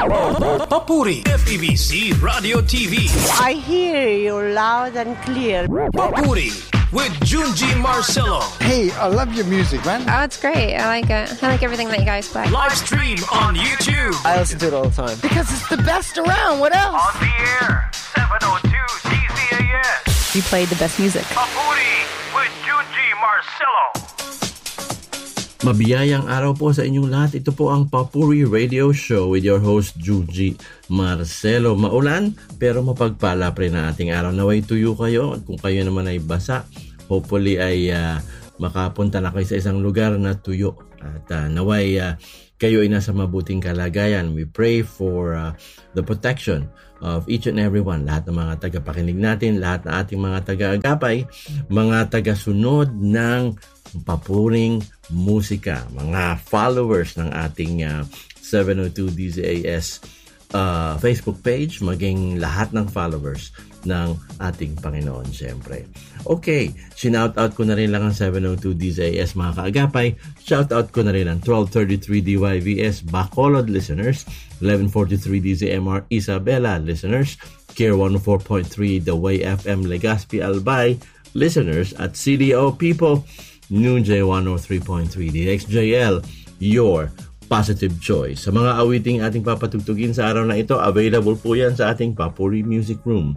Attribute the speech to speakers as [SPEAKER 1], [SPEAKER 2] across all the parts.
[SPEAKER 1] Papuri FEBC Radio TV.
[SPEAKER 2] I hear you loud and clear.
[SPEAKER 1] Papuri with Junji Marcelo.
[SPEAKER 3] Hey, I love your music, man.
[SPEAKER 4] Oh, it's great. I like it. I like everything that you guys play.
[SPEAKER 1] Live stream on YouTube.
[SPEAKER 5] I listen to it all the time.
[SPEAKER 3] Because it's the best around. What else?
[SPEAKER 6] On the air, 702 CZAS.
[SPEAKER 7] You played the best music.
[SPEAKER 6] Papuri with Junji Marcelo.
[SPEAKER 8] Mabiyayang araw po sa inyong lahat. Ito po ang Papuri Radio Show with your host, Junji Marcelo. Maulan, pero mapagpala pa rin ang ating araw. Naway tuyo kayo. At kung kayo naman ay basa, hopefully ay makapunta na kayo sa isang lugar na tuyo. At naway kayo ay nasa mabuting kalagayan. We pray for the protection of each and every one. Lahat ng mga tagapakinig natin, lahat ng ating mga taga-agapay, mga taga-sunod ng papuring musika, mga followers ng ating 702 DZAS Facebook page, maging lahat ng followers ng ating Panginoon siyempre. Okay, shout-out ko na rin lang ang 702 DZAS mga kaagapay. Shout-out ko na rin ang 1233 DYVS Bacolod listeners, 1143 DZMR Isabela listeners, Care 104.3 The Way FM Legazpi Albay listeners, at CDO people, Noon J 103.3 DXJL, your positive choice. Sa mga awiting ating papatugtugin sa araw na ito, available po yan sa ating Papuri Music Room,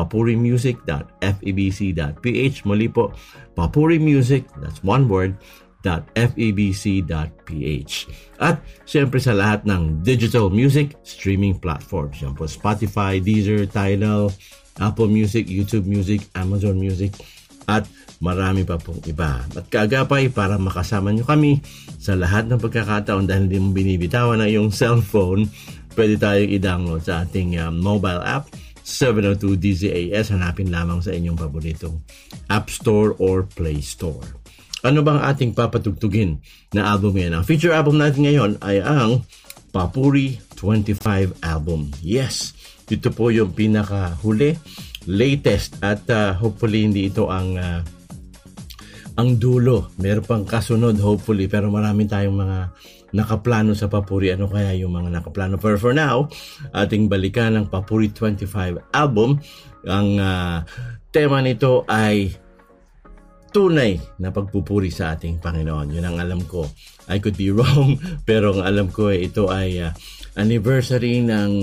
[SPEAKER 8] papurimusic.febc.ph. Muli po, Papuri Music, that's one word, .febc.ph. At siyempre sa lahat ng digital music streaming platforms, yan po Spotify, Deezer, Tidal, Apple Music, YouTube Music, Amazon Music, at marami pa pong iba. At kaagapay, para makasama nyo kami sa lahat ng pagkakataon dahil hindi mo binibitawan na yung cellphone, pwede tayong i-download sa ating mobile app 702 DZAS. Hanapin lamang sa inyong paboritong App Store or Play Store. Ano bang ating papatugtugin na album ngayon? Ang feature album natin ngayon ay ang Papuri 25 album. Yes, ito po yung pinakahuli, latest, at hopefully hindi ito ang dulo. Meron pang kasunod hopefully, pero marami tayong mga nakaplano sa Papuri. Ano kaya yung mga nakaplano? Pero for now, ating balikan ang Papuri 25 album. Ang tema nito ay tunay na pagpupuri sa ating Panginoon. Yun ang alam ko. I could be wrong, pero ang alam ko ito ay anniversary ng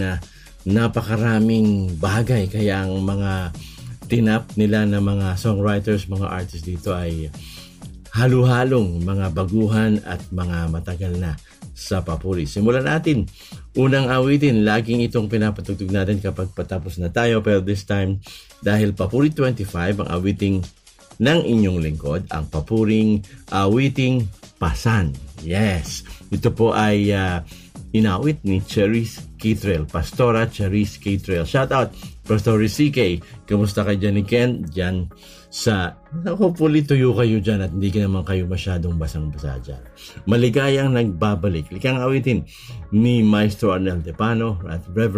[SPEAKER 8] napakaraming bagay. Kaya ang mga tinap nila na mga songwriters, mga artists dito ay halo-halong mga baguhan at mga matagal na sa Papuri. Simulan natin. Unang awitin, laging itong pinapatugtog natin kapag patapos na tayo, pero this time, dahil Papuri 25 ang awiting ng inyong lingkod, ang papuring awiting Pasan. Yes, ito po ay inawit ni Cherise Kitrell, Pastora Cherise Kitrell. Shout out, Pastor CK. Kamusta kayo dyan ni Ken? Dyan sa, hopefully tuyo kayo dyan at hindi ka naman kayo masyadong basang-basa dyan. Maligayang nagbabalik. Likang awitin ni Maestro Arnel Depano at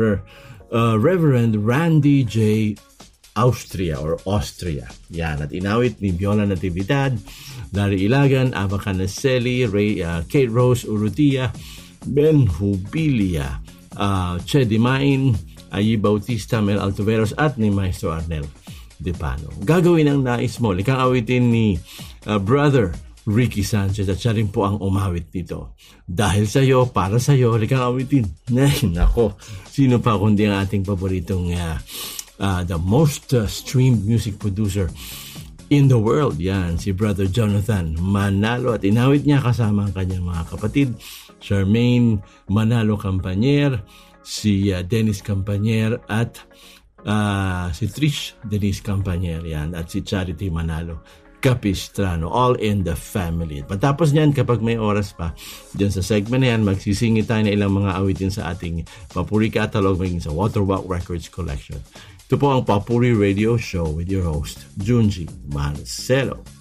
[SPEAKER 8] Reverend Randy J. Austria. Yan. At inawit ni Viola Natividad, Larry Ilagan, Ava Canaceli, Kate Rose Urrutia, Ben Hubilia, Che Dimain, Ayi Bautista, Mel Altuveros, at ni Maestro Arnel Depano. Gagawin ang nais mo. Likang awitin ni Brother Ricky Sanchez, at siya rin po ang umawit nito. Dahil sa'yo, para sa'yo, likang awitin. Nako, sino pa kundi ang ating paboritong the most streamed music producer in the world. Yan, si Brother Jonathan Manalo, at inawit niya kasama ang kanyang mga kapatid, Charmaine Manalo Campanier, si Dennis Campanier, at si Trish Denise Campanier, yan, at si Charity Manalo Capistrano, all in the family. Patapos niyan, kapag may oras pa dyan sa segment na yan, magsisingi tayo na ilang mga awitin sa ating Papuri catalog, maging sa Waterwalk Records Collection. Ito po ang Papuri Radio Show with your host, Junji Marcelo.